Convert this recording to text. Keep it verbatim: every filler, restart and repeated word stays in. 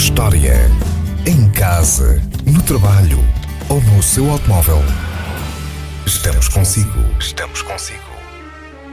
história. Em casa, no trabalho ou no seu automóvel. Estamos consigo. Estamos consigo.